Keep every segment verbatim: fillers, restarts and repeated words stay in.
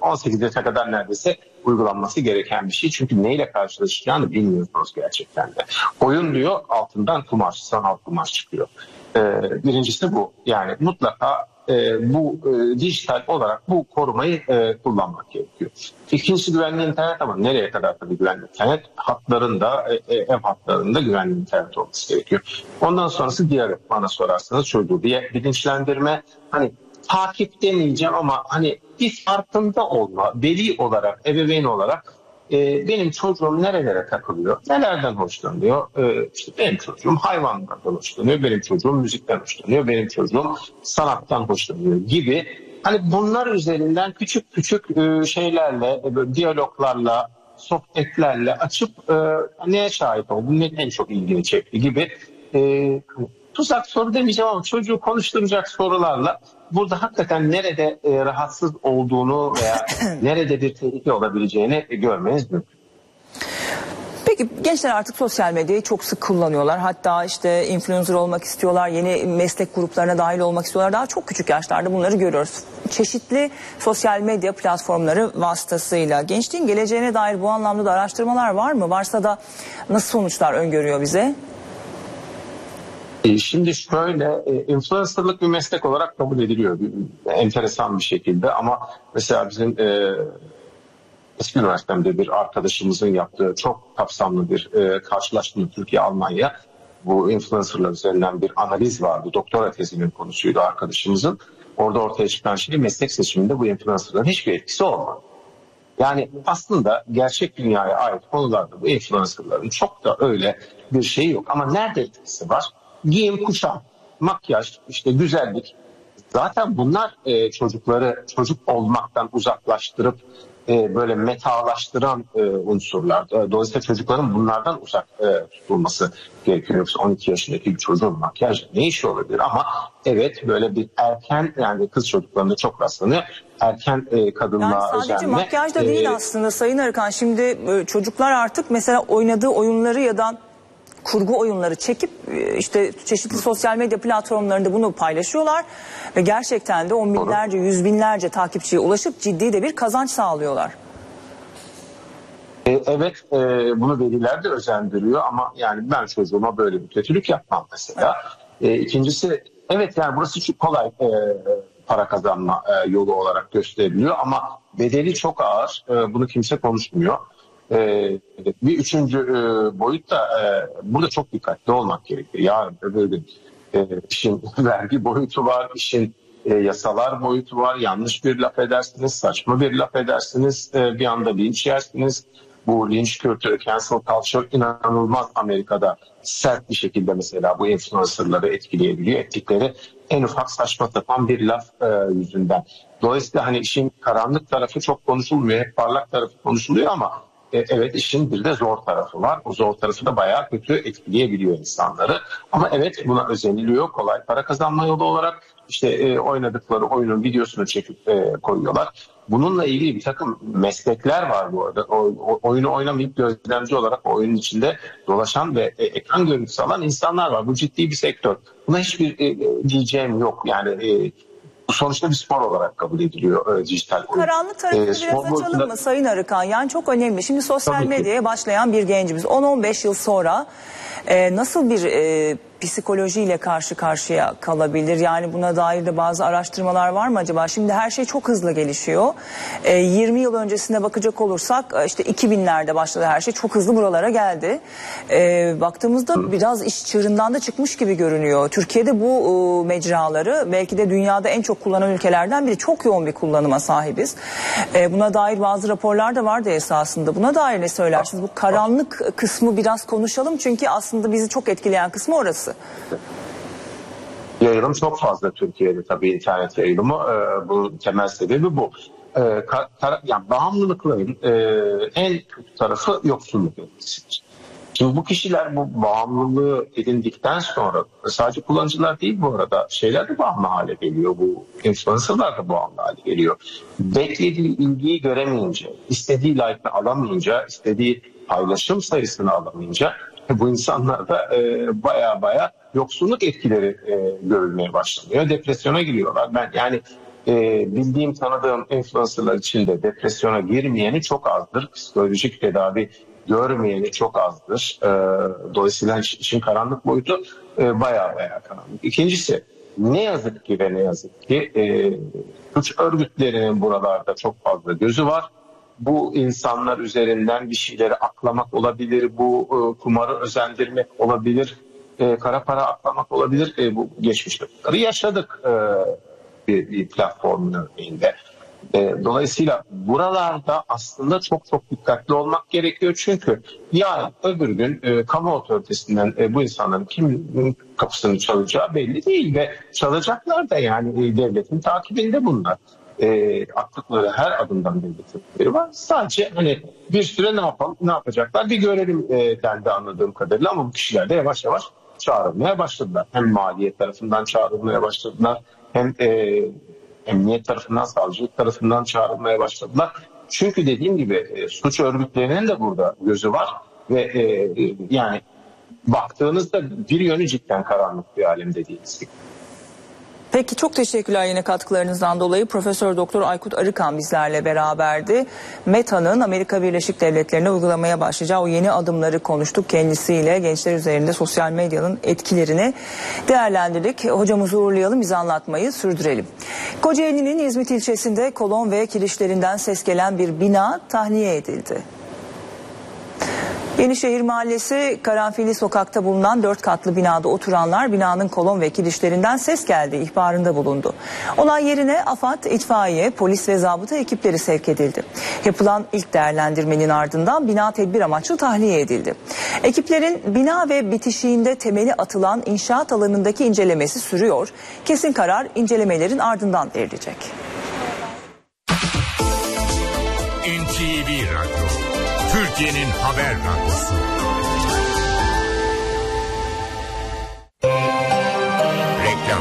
on sekiz yaşına kadar neredeyse uygulanması gereken bir şey. Çünkü neyle karşılaşacağını bilmiyorsunuz gerçekten de. Oyun diyor, altından kumar, sanal kumar çıkıyor. Ee, birincisi bu. Yani mutlaka e, bu e, dijital olarak bu korumayı e, kullanmak gerekiyor. İkincisi güvenli internet, ama nereye kadar tabii güvenli internet? Hatlarında, e, ev hatlarında güvenli internet olması gerekiyor. Ondan sonrası diğer, bana sorarsanız çocuğu bir bilinçlendirme, hani takip demeyeceğim ama hani bir farkında olma, veli olarak, ebeveyn olarak e, benim çocuğum nerelere takılıyor, nelerden hoşlanıyor. E, işte benim çocuğum hayvanlardan hoşlanıyor, benim çocuğum müzikten hoşlanıyor, benim çocuğum sanattan hoşlanıyor gibi. Hani bunlar üzerinden küçük küçük e, şeylerle, e, diyaloglarla, sohbetlerle açıp e, neye şahit oldum, ne en çok ilgini çekti gibi. E, tuzak soru demeyeceğim ama çocuğu konuşturacak sorularla burada hakikaten nerede e, rahatsız olduğunu veya nerede bir tehlike olabileceğini e, görmeniz mümkün. Peki gençler artık sosyal medyayı çok sık kullanıyorlar. Hatta işte influencer olmak istiyorlar, yeni meslek gruplarına dahil olmak istiyorlar. Daha çok küçük yaşlarda bunları görüyoruz. Çeşitli sosyal medya platformları vasıtasıyla gençliğin geleceğine dair bu anlamda da araştırmalar var mı? Varsa da nasıl sonuçlar öngörüyor bize? Şimdi şöyle, influencerlık bir meslek olarak kabul ediliyor enteresan bir şekilde, ama mesela bizim e, eski üniversitemde bir arkadaşımızın yaptığı çok kapsamlı bir e, karşılaştırma, Türkiye-Almanya, bu influencerlar üzerinden bir analiz vardı. Doktora tezinin konusuydu arkadaşımızın. Orada ortaya çıkan şey, meslek seçiminde bu influencerların hiçbir etkisi olmadı. Yani aslında gerçek dünyaya ait konularda bu influencerların çok da öyle bir şey yok. Ama nerede etkisi var? Giyim, kuşam, makyaj, işte güzellik. Zaten bunlar e, çocukları çocuk olmaktan uzaklaştırıp e, böyle metalaştıran e, unsurlar. Dolayısıyla çocukların bunlardan uzak e, tutulması gerekiyor. Yoksa on iki yaşındaki bir çocuğun makyajla ne işi olabilir? Ama evet, böyle bir erken, yani kız çocuklarında çok rastlanıyor. Erken e, kadınlığa özenme. Yani sadece özenme, makyaj da değil e, aslında Sayın Arıkan. Şimdi e, çocuklar artık mesela oynadığı oyunları ya da kurgu oyunları çekip işte çeşitli sosyal medya platformlarında bunu paylaşıyorlar ve gerçekten de on binlerce, yüz binlerce takipçiye ulaşıp ciddi de bir kazanç sağlıyorlar. E, evet, e, bunu veliler de özendiriyor, ama yani ben çocuğuma böyle bir kötülük yapmam mesela. E, ikincisi, evet, yani burası çok kolay e, para kazanma e, yolu olarak gösteriliyor, ama bedeli çok ağır. E, bunu kimse konuşmuyor. Ee, bir üçüncü e, boyut da e, burada çok dikkatli olmak gerekiyor. Ya böyle e, işin vergi boyutu var, işin e, yasalar boyutu var. Yanlış bir laf edersiniz, saçma bir laf edersiniz, e, bir anda linç yersiniz. Bu linç kültürü, cancel culture inanılmaz Amerika'da sert bir şekilde mesela bu influencerları etkileyebiliyor. Ettikleri en ufak saçma sapan bir laf e, yüzünden. Dolayısıyla hani işin karanlık tarafı çok konuşulmuyor, hep parlak tarafı konuşuluyor, ama evet, işin bir de zor tarafı var. O zor tarafı da bayağı kötü etkileyebiliyor insanları. Ama evet, buna özeniliyor. Kolay para kazanma yolu olarak işte e, oynadıkları oyunun videosunu çekip e, koyuyorlar. Bununla ilgili bir takım meslekler var bu arada. O, o, oyunu oynamayıp gözlemci olarak oyunun içinde dolaşan ve e, ekran görüntüsü alan insanlar var. Bu ciddi bir sektör. Buna hiçbir e, diyeceğim yok. Yani e, bu sonuçta bir spor olarak kabul ediliyor e, dijital oyun. Karanlık tarafını e, biraz açalım boyutunda... mı Sayın Arıkan? Yani çok önemli. Şimdi sosyal medyaya başlayan bir gencimiz on on beş yıl sonra e, nasıl bir e, psikolojiyle karşı karşıya kalabilir? Yani buna dair de bazı araştırmalar var mı acaba? Şimdi her şey çok hızlı gelişiyor. E, yirmi yıl öncesine bakacak olursak işte iki binlerde başladı her şey. Çok hızlı buralara geldi. E, baktığımızda Hı. biraz iş çığırından da çıkmış gibi görünüyor. Türkiye'de bu e, mecraları belki de dünyada en çok kullanan ülkelerden biri. Çok yoğun bir kullanıma sahibiz. E, buna dair bazı raporlar da vardı esasında. Buna dair ne söylersiniz? Bu karanlık kısmı biraz konuşalım. Çünkü aslında bizi çok etkileyen kısmı orası. Yayılım çok fazla Türkiye'de, tabii internet yayılımı. E, bunun temel sebebi bu. E, ka, ka, yani bağımlılıkların e, en kötü tarafı yoksulluk etkisidir. Şimdi bu kişiler bu bağımlılığı edindikten sonra sadece kullanıcılar değil, bu arada şeyler de bağımlı hale geliyor. Bu influencerlar da bağımlı hale geliyor. Beklediği ilgiyi göremeyince, istediği like'ı alamayınca, istediği paylaşım sayısını alamayınca bu insanlarda e, baya baya yoksulluk etkileri e, görülmeye başlanıyor. Depresyona giriyorlar. Ben yani e, bildiğim, tanıdığım influencerlar içinde depresyona girmeyeni çok azdır. Psikolojik tedavi görmeyeni çok azdır. E, dolayısıyla işin karanlık boyutu e, bayağı bayağı karanlık. İkincisi, ne yazık ki ve ne yazık ki e, suç örgütlerinin buralarda çok fazla gözü var. Bu insanlar üzerinden bir şeyleri aklamak olabilir, bu e, kumarı özendirmek olabilir, e, kara para aklamak olabilir. E, bu geçmişte bunları yaşadık e, bir, bir platformun örneğinde. E, dolayısıyla buralarda aslında çok çok dikkatli olmak gerekiyor. Çünkü yarın öbür gün e, kamu otoritesinden e, bu insanların kimin kapısını çalacağı belli değil ve çalacaklar da, yani e, devletin takibinde bunlar. E, attıkları her adımdan devletleri var. Sadece hani bir süre ne yapalım, ne yapacaklar bir görelim e, dendi anladığım kadarıyla, ama bu kişiler de yavaş yavaş çağrılmaya başladılar. Hem maliyet tarafından çağrılmaya başladılar, hem e, emniyet tarafından, savcılık tarafından çağrılmaya başladılar. Çünkü dediğim gibi e, suç örgütlerinin de burada gözü var ve e, e, yani baktığınızda bir yönü cidden karanlık bir alem dediğiniz gibi. Peki, çok teşekkürler yine katkılarınızdan dolayı. Profesör Doktor Aykut Arıkan bizlerle beraberdi. Meta'nın Amerika Birleşik Devletleri'ne uygulamaya başlayacağı o yeni adımları konuştuk kendisiyle. Gençler üzerinde sosyal medyanın etkilerini değerlendirdik. Hocamızı uğurlayalım, bize anlatmayı sürdürelim. Kocaeli'nin İzmit ilçesinde kolon ve kirişlerinden ses gelen bir bina tahliye edildi. Yenişehir Mahallesi Karanfilli Sokak'ta bulunan dört katlı binada oturanlar binanın kolon ve kirişlerinden ses geldiği ihbarında bulundu. Olay yerine AFAD, itfaiye, polis ve zabıta ekipleri sevk edildi. Yapılan ilk değerlendirmenin ardından bina tedbir amaçlı tahliye edildi. Ekiplerin bina ve bitişiğinde temeli atılan inşaat alanındaki incelemesi sürüyor. Kesin karar incelemelerin ardından verilecek. N T V Radyo, Türkiye'nin haber radyosu. Reklam.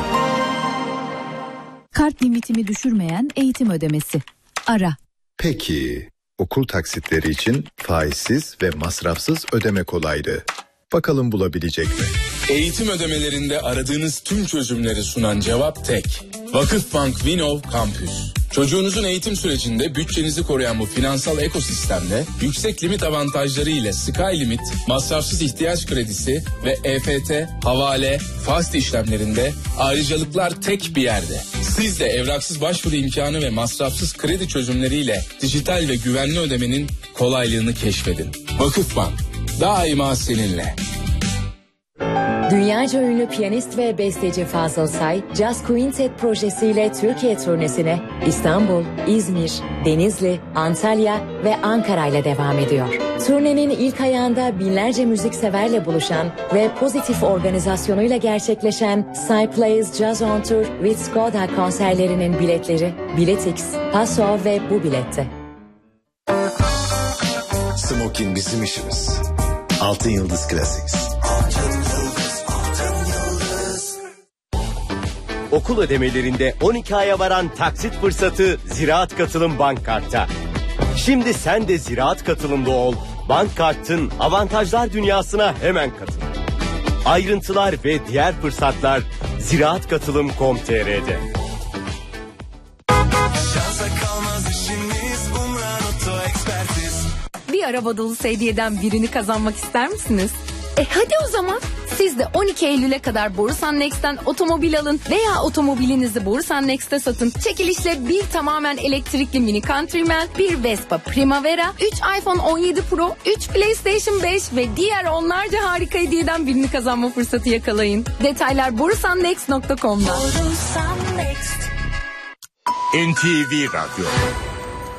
Kart limitimi düşürmeyen eğitim ödemesi. Ara. Peki, okul taksitleri için faizsiz ve masrafsız ödeme kolaylığı. Bakalım bulabilecek mi? Eğitim ödemelerinde aradığınız tüm çözümleri sunan cevap tek. Vakıfbank Vinov Campus. Çocuğunuzun eğitim sürecinde bütçenizi koruyan bu finansal ekosistemde yüksek limit avantajları ile Sky Limit, masrafsız ihtiyaç kredisi ve E F T, havale, fast işlemlerinde ayrıcalıklar tek bir yerde. Siz de evraksız başvuru imkanı ve masrafsız kredi çözümleriyle dijital ve güvenli ödemenin kolaylığını keşfedin. Vakıfbank, daima seninle. Dünyaca ünlü piyanist ve besteci Fazıl Say, Jazz Quintet projesiyle Türkiye turnesine İstanbul, İzmir, Denizli, Antalya ve Ankara ile devam ediyor. Turnenin ilk ayağında binlerce müzikseverle buluşan ve pozitif organizasyonuyla gerçekleşen Say Plays Jazz on Tour with Skoda konserlerinin biletleri Biletix, Paso ve bu bilette. Smoking bizim işimiz. Altın Yıldız Classics. Okul ödemelerinde on iki aya varan taksit fırsatı Ziraat Katılım Bank Kart'ta. Şimdi sen de Ziraat Katılım'da ol. Bank Kart'ın avantajlar dünyasına hemen katıl. Ayrıntılar ve diğer fırsatlar ziraat katılım nokta com nokta t r'de. Bir araba dolusu hediyeden birini kazanmak ister misiniz? E hadi o zaman. Siz de on iki Eylül'e kadar Borusan Next'ten otomobil alın veya otomobilinizi Borusan Next'te satın. Çekilişle bir tamamen elektrikli Mini Countryman, bir Vespa Primavera, üç iPhone on yedi Pro, üç PlayStation beş ve diğer onlarca harika hediyeden birini kazanma fırsatı yakalayın. Detaylar borusan next nokta com'da. N T V Radyo,